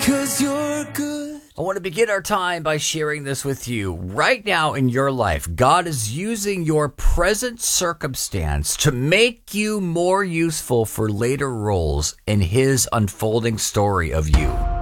'cause you're good. I want to begin our time by sharing this with you. Right now in your life, God is using your present circumstance to make you more useful for later roles in His unfolding story of you.